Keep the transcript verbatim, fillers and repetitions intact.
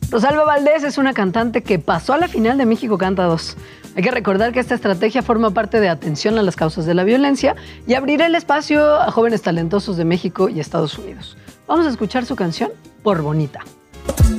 Rosalba Valdés es una cantante que pasó a la final de México Canta dos. Hay que recordar que esta estrategia forma parte de atención a las causas de la violencia y abrirá el espacio a jóvenes talentosos de México y Estados Unidos. Vamos a escuchar su canción, Por Bonita.